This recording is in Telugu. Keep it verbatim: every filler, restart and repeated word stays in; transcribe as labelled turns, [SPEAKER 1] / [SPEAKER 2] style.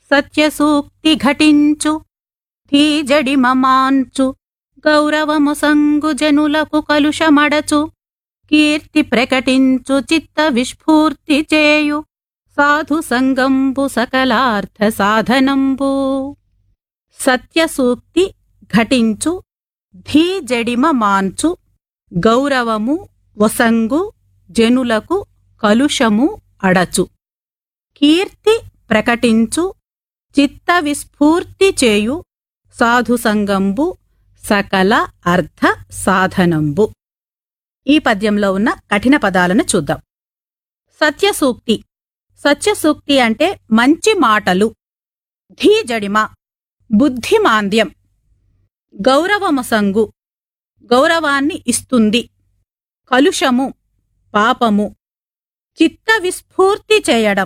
[SPEAKER 1] సత్యసూక్తి ఘటించు ధీజడిమమాంచు గౌరవముసంగు జనులకు కలుషమడచు కీర్తి ప్రకటించు చిత్త విస్ఫూర్తి చేయు సాధు సంగంబు సకలార్థ సాధనంబు. సత్యసూక్తి ఘటించు ధీజడిమ మాంచు గౌరవము వసంగు జనులకు కలుషము అడచు కీర్తి ప్రకటించు చిత్త విస్ఫూర్తి చేయు సాధు సంగంబు సకల అర్థ సాధనంబు. ఈ పద్యంలో ఉన్న కఠిన పదాలను చూద్దాం. సత్యసూక్తి. సత్యసూక్తి అంటే మంచి మాటలు. ధీజడిమ బుద్ధిమాంద్యం. గౌరవమసంగు గౌరవాన్ని ఇస్తుంది. కలుషము పాపము. చిత్త విస్ఫూర్తి చేయడం